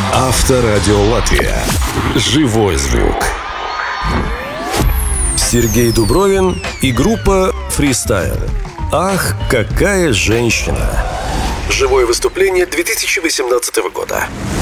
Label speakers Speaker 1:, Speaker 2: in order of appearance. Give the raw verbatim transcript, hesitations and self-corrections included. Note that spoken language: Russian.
Speaker 1: Авторадио Латвия. Живой звук. Сергей Дубровин и группа «Фристайл». Ах, какая женщина! Живое выступление две тысячи восемнадцатого года.